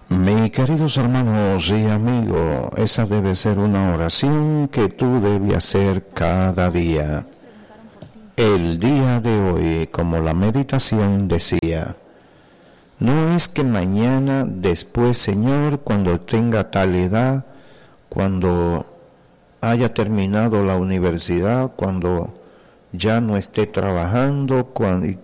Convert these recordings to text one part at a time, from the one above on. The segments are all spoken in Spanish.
Mis queridos hermanos y amigos, esa debe ser una oración que tú debes hacer cada día. El día de hoy, como la meditación decía, no es que mañana, después, Señor, cuando tenga tal edad, cuando haya terminado la universidad, cuando ya no esté trabajando,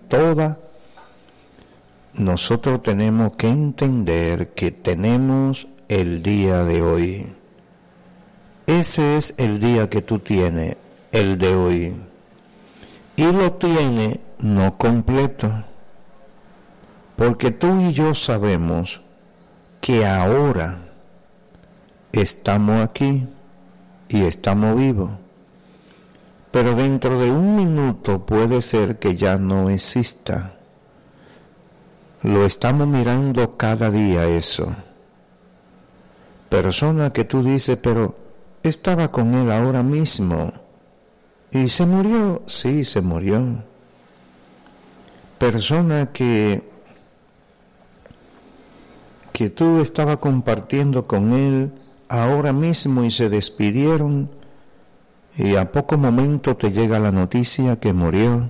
nosotros tenemos que entender que tenemos el día de hoy. Ese es el día que tú tienes, el de hoy. Y lo tienes no completo. Porque tú y yo sabemos que ahora estamos aquí y estamos vivos. Pero dentro de un minuto puede ser que ya no exista. Lo estamos mirando cada día eso. Persona que tú dices, pero estaba con él ahora mismo. ¿Y se murió? Sí, se murió. Persona que tú estabas compartiendo con él ahora mismo y se despidieron y a poco momento te llega la noticia que murió.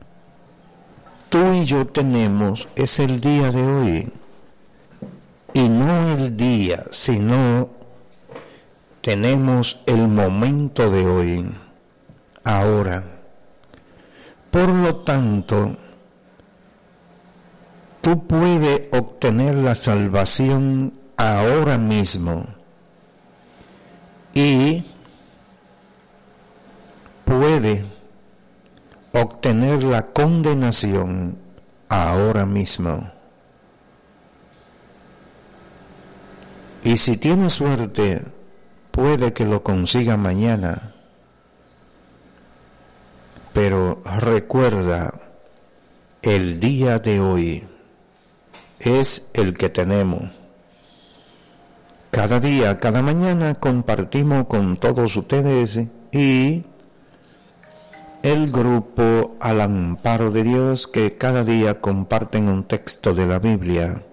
Tú y yo tenemos, es el día de hoy, y no el día, sino tenemos el momento de hoy, ahora. Por lo tanto, tú puedes obtener la salvación ahora mismo y puedes obtener la condenación ahora mismo. Y si tienes suerte, puede que lo consiga mañana. Pero recuerda, el día de hoy es el que tenemos. Cada día, cada mañana compartimos con todos ustedes y el grupo Al Amparo de Dios, que cada día comparten un texto de la Biblia.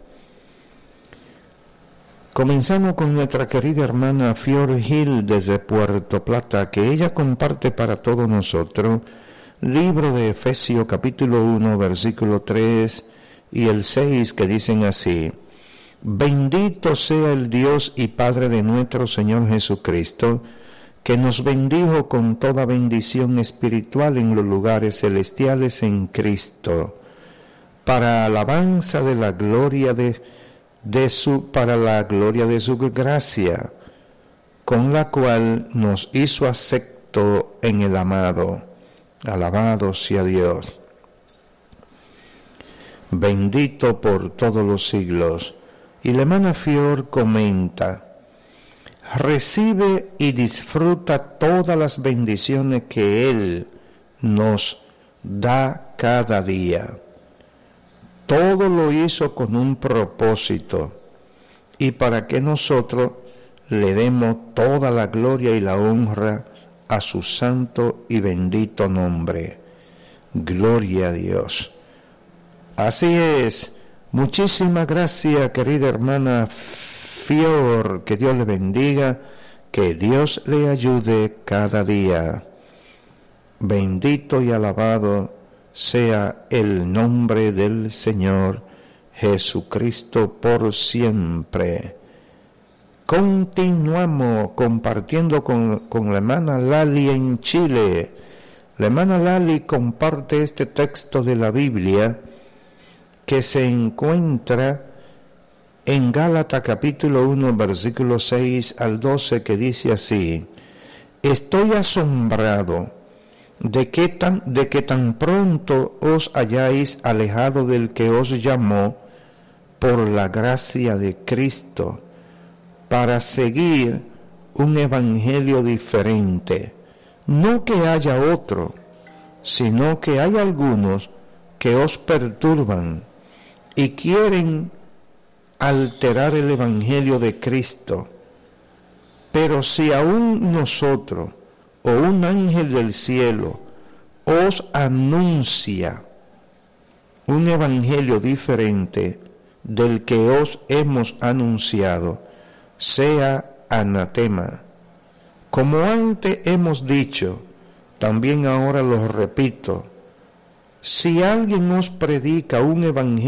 Comenzamos con nuestra querida hermana Fior Gil desde Puerto Plata, que ella comparte para todos nosotros libro de Efesios capítulo 1, versículo 3 y el 6, que dicen así: Bendito sea el Dios y Padre de nuestro Señor Jesucristo, que nos bendijo con toda bendición espiritual en los lugares celestiales en Cristo, para alabanza de la gloria para la gloria de su gracia, con la cual nos hizo acepto en el amado. Alabado sea Dios. Bendito por todos los siglos. Y la hermana Fior comenta: recibe y disfruta todas las bendiciones que Él nos da cada día. Todo lo hizo con un propósito y para que nosotros le demos toda la gloria y la honra a su santo y bendito nombre. Gloria a Dios. Así es. Muchísimas gracias, querida hermana Fior, que Dios le bendiga, que Dios le ayude cada día. Bendito y alabado sea el nombre del Señor Jesucristo por siempre. Continuamos compartiendo con la hermana Lali en Chile. La hermana Lali comparte este texto de la Biblia que se encuentra en Gálatas capítulo 1, versículo 6 al 12, que dice así: Estoy asombrado de que tan pronto os hayáis alejado del que os llamó por la gracia de Cristo, para seguir un evangelio diferente. No que haya otro, sino que hay algunos que os perturban y quieren alterar el evangelio de Cristo. Pero si aún nosotros o un ángel del cielo os anuncia un evangelio diferente, del que os hemos anunciado sea anatema. Como antes hemos dicho, también ahora lo repito, si alguien os predica un evangelio